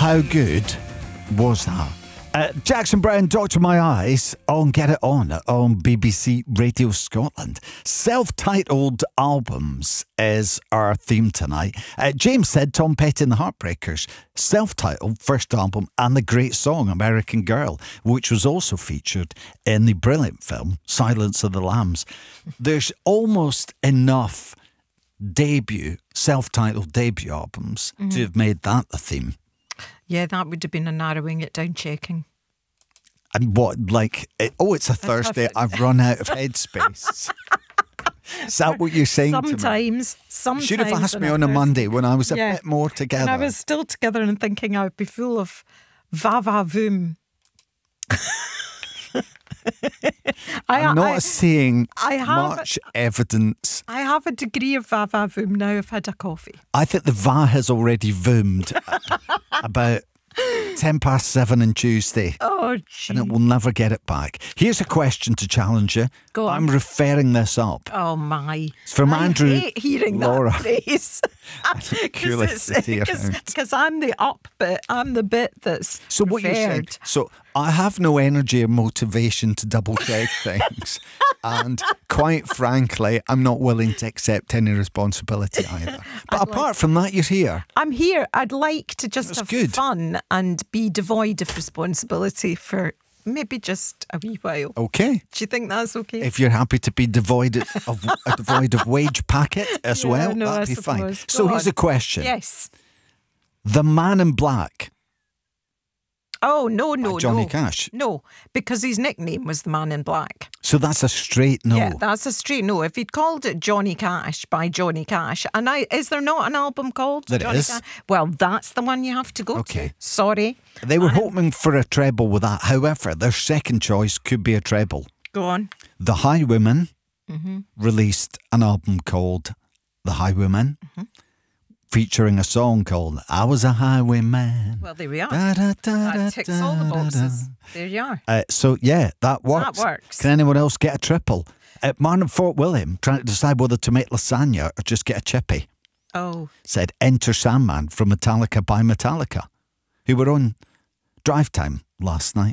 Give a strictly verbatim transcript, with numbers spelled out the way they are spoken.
How good was that? Uh, Jackson Browne, Doctor My Eyes on Get It On on B B C Radio Scotland. Self-titled albums is our theme tonight. Uh, James said Tom Petty and the Heartbreakers, self-titled first album, and the great song American Girl, which was also featured in the brilliant film Silence of the Lambs. There's almost enough debut, self-titled debut albums mm-hmm. to have made that the theme. Yeah, that would have been a narrowing it down checking. And what, like, it, oh, it's a Thursday, I've run out of headspace. Is that what you're saying sometimes, to me? Sometimes. You should have asked me on a Monday when I was a yeah, bit more together. When I was still together and thinking I would be full of va-va-voom. I, I'm not I, seeing I have, much evidence. I have a degree of va-va-voom now. I've had a coffee. I think the va has already voomed about ten past seven on Tuesday. Oh, gee. And it will never get it back. Here's a question to challenge you. Go on. I'm referring this up. Oh, my. It's from I Andrew hate hearing Laura. that phrase. Because I'm the up bit. I'm the bit that's So what referred. you're saying, so I have no energy or motivation to double check things. And quite frankly, I'm not willing to accept any responsibility either. But I'd apart like, from that, you're here. I'm here. I'd like to just That's have good. fun and be devoid of responsibility for maybe just a wee while. Okay. Do you think that's okay? If you're happy to be devoid of a devoid of wage packet as Yeah, well, no, that'd I be fine. suppose. So Go here's on. a question. Yes. The Man in Black. Oh, no, no, by Johnny no. Cash. No, because his nickname was the Man in Black. So that's a straight no. Yeah, that's a straight no. If he'd called it Johnny Cash by Johnny Cash, and I is there not an album called There Johnny is. Cash? Well, that's the one you have to go Okay. to. Sorry. They were Man in- hoping for a treble with that. However, their second choice could be a treble. Go on. The Highwaymen Mm-hmm. released an album called The Highwaymen, Mm-hmm. featuring a song called I Was a Highwayman. Well, there we are. Da, da, da, That ticks all the boxes. There you are. Uh, so, yeah, that works. That works. Can anyone else get a triple? Uh, Martin Fort William trying to decide whether to make lasagna or just get a chippy. Oh. Said Enter Sandman from Metallica by Metallica, who were on Drive Time last night.